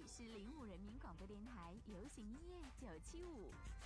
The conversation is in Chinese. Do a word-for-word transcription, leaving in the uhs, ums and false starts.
是零五人民广播电台流行音乐九七五